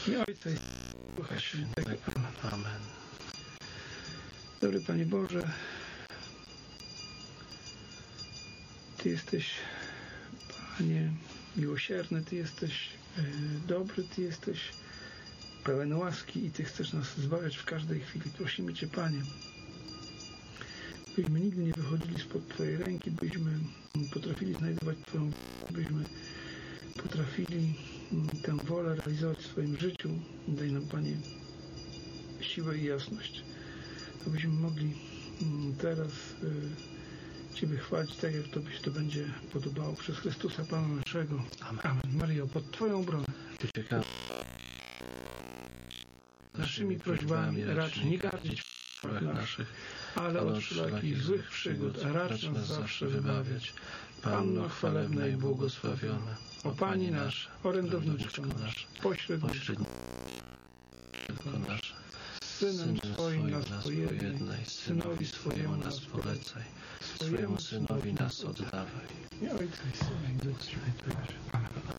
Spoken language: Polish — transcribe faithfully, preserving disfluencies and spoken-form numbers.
i Ojca i Ducha Świętego. Amen. Dobry Panie Boże, Ty jesteś, Panie, miłosierny, Ty jesteś y, dobry, Ty jesteś pełen łaski i Ty chcesz nas zbawiać w każdej chwili. Prosimy Cię, Panie, byśmy nigdy nie wychodzili spod Twojej ręki, byśmy potrafili znajdować Twoją, byśmy potrafili tę wolę realizować w swoim życiu. Daj nam, Panie, siłę i jasność, abyśmy mogli teraz y, Ciebie chwalić tak, jak Tobie się to będzie podobało, przez Chrystusa Pana naszego. Amen. Amen. Maryjo, pod Twoją obronę Uciekamy naszymi prośbami racz nie gardzić w naszych, ale od wszelakich złych przygód, a racz nas zawsze wybawiać. Panno chwalebna i błogosławiona, o Pani nasz, orędowniczko nasz, pośredniczko nasz, Synem Swoim nas pojednaj, Synowi swojemu nas polecaj, swojemu Synowi nas oddawaj. I Ojca i Syna i Ducha Świętego. Amen.